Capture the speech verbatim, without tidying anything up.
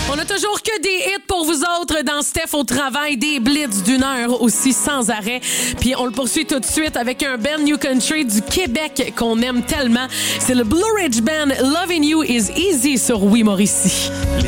On a toujours que des hits pour vous autres dans Steph au travail, des blitz d'une heure aussi sans arrêt. Puis on le poursuit tout de suite avec un band New Country du Québec qu'on aime tellement. C'est le Blue Ridge Band, Loving You is Easy sur Oui Mauricie.